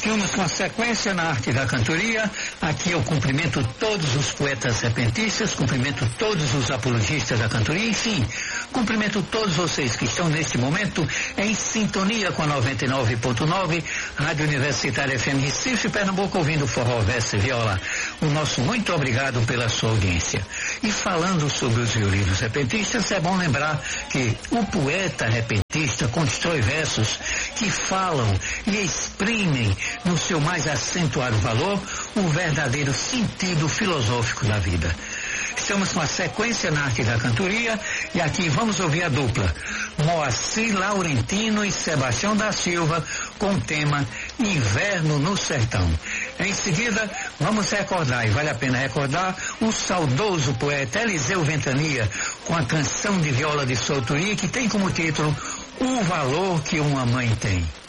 Temos uma sequência na arte da cantoria. Aqui eu cumprimento todos os poetas repentistas, cumprimento todos os apologistas da cantoria, enfim, cumprimento todos vocês que estão neste momento em sintonia com a 99.9, Rádio Universitária FM Recife, Pernambuco, ouvindo forró, verso e viola. O nosso muito obrigado pela sua audiência. E falando sobre os violinos repentistas, é bom lembrar que o poeta repentista constrói versos que falam e exprimem no seu mais acentuado valor o verdadeiro sentido filosófico da vida. Estamos com a sequência na arte da cantoria e aqui vamos ouvir a dupla Moacir Laurentino e Sebastião da Silva com o tema Inverno no Sertão. Em seguida, vamos recordar, e vale a pena recordar, o saudoso poeta Eliseu Ventania com a canção de viola de Solturi que tem como título O Valor que uma Mãe Tem.